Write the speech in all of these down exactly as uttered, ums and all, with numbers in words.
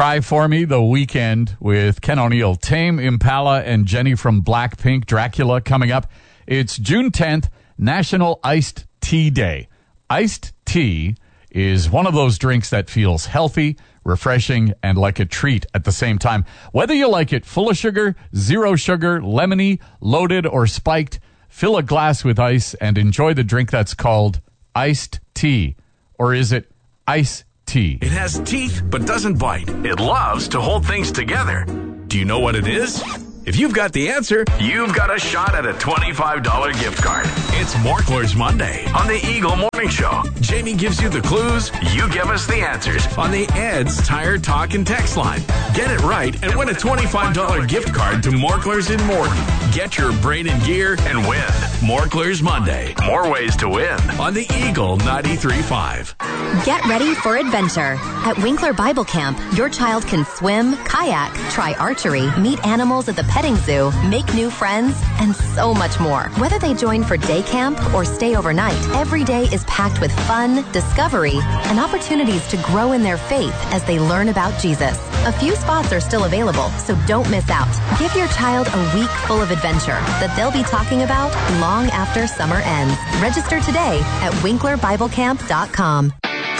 Cry For Me, The Weekend with Ken O'Neill. Tame Impala and Jenny from Blackpink, Dracula coming up. It's June tenth, National Iced Tea Day. Iced tea is one of those drinks that feels healthy, refreshing, and like a treat at the same time. Whether you like it full of sugar, zero sugar, lemony, loaded, or spiked, fill a glass with ice and enjoy the drink that's called iced tea. Or is it ice tea? It has teeth but doesn't bite. It loves to hold things together. Do you know what it is? If you've got the answer, you've got a shot at a twenty-five dollars gift card. It's Morklers Monday on the Eagle Morning Show. Jamie gives you the clues, you give us the answers on the Ed's Tire Talk and Text line. Get it right and win a twenty-five dollars gift card to Morklers in Morden. Get your brain in gear and win. Morklers Monday. More ways to win on the Eagle ninety-three point five. Get ready for adventure. At Winkler Bible Camp, your child can swim, kayak, try archery, meet animals at the petting zoo, make new friends, and so much more. Whether they join for day camp or stay overnight, every day is packed with fun, discovery, and opportunities to grow in their faith as they learn about Jesus. A few spots are still available, so don't miss out. Give your child a week full of adventure that they'll be talking about long after summer ends. Register today at winkler bible camp dot com.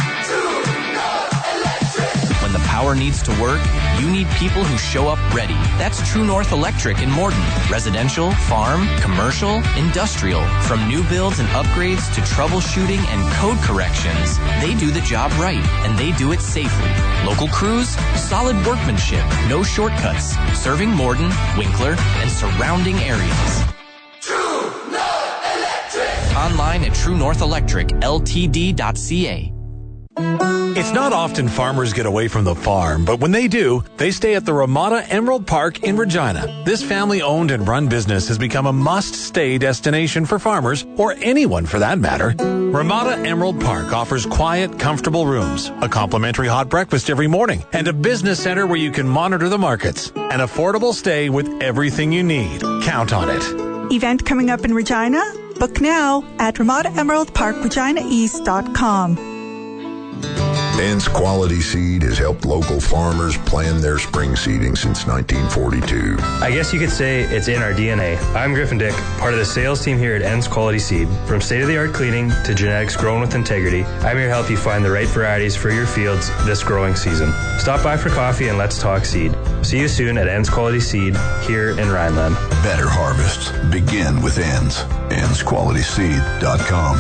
When the power needs to work, you need people who show up ready. That's True North Electric in Morden. Residential, farm, commercial, industrial. From new builds and upgrades to troubleshooting and code corrections, they do the job right, and they do it safely. Local crews, solid workmanship, no shortcuts. Serving Morden, Winkler, and surrounding areas. True North Electric. Online at true north electric l t d dot c a. It's not often farmers get away from the farm, but when they do, they stay at the Ramada Emerald Park in Regina. This family-owned and run business has become a must-stay destination for farmers, or anyone for that matter. Ramada Emerald Park offers quiet, comfortable rooms, a complimentary hot breakfast every morning, and a business center where you can monitor the markets. An affordable stay with everything you need. Count on it. Event coming up in Regina? Book now at ramada emerald park regina east dot com. Ends Quality Seed has helped local farmers plan their spring seeding since nineteen forty-two. I guess you could say it's in our D N A. I'm Griffin Dick, part of the sales team here at Ends Quality Seed. From state-of-the-art cleaning to genetics grown with integrity, I'm here to help you find the right varieties for your fields this growing season. Stop by for coffee and let's talk seed. See you soon at Ends Quality Seed here in Rhineland. Better harvests begin with Ends. ends quality seed dot com.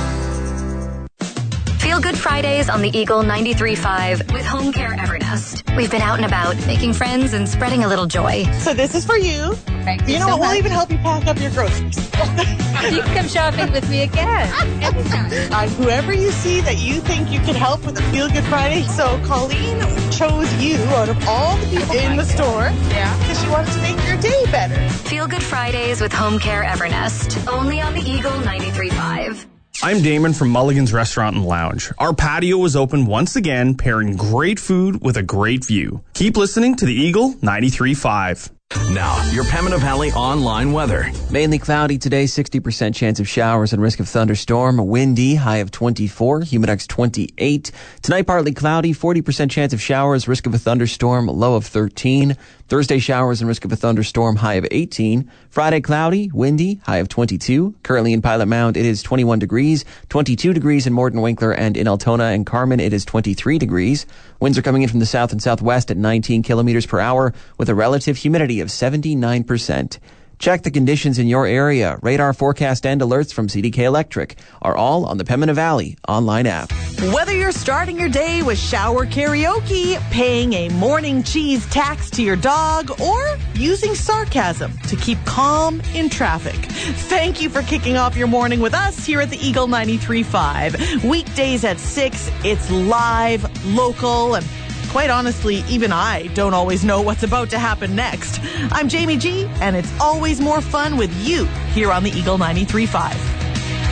Feel Good Fridays on the Eagle ninety-three point five with Home Care Evernest. We've been out and about, making friends and spreading a little joy. So this is for you. Thank you You know so what? We'll much. even help you pack up your groceries. You can come shopping with me again. Anytime. Uh, whoever you see that you think you can help with a Feel Good Friday. So Colleen chose you out of all the people in the store. Yeah. Because she wanted to make your day better. Feel Good Fridays with Home Care Evernest. Only on the Eagle ninety-three point five. I'm Damon from Mulligan's Restaurant and Lounge. Our patio is open once again, pairing great food with a great view. Keep listening to the Eagle ninety-three point five. Now, your Pembina Valley online weather. Mainly cloudy today, sixty percent chance of showers and risk of thunderstorm. Windy, high of twenty-four, humidex twenty-eight. Tonight, partly cloudy, forty percent chance of showers, risk of a thunderstorm, low of thirteen. Thursday, showers and risk of a thunderstorm, high of eighteen. Friday, cloudy, windy, high of twenty-two. Currently in Pilot Mound, it is twenty-one degrees, twenty-two degrees in Morden Winkler, and in Altona and Carmen, it is twenty-three degrees. Winds are coming in from the south and southwest at nineteen kilometers per hour with a relative humidity of seventy-nine percent. Check the conditions in your area. Radar forecast and alerts from C D K Electric are all on the Pembina Valley online app. Whether you're starting your day with shower karaoke, paying a morning cheese tax to your dog, or using sarcasm to keep calm in traffic, thank you for kicking off your morning with us here at the Eagle ninety-three point five. Weekdays at six, it's live, local, and quite honestly, even I don't always know what's about to happen next. I'm Jamie G, and it's always more fun with you here on the Eagle ninety-three point five.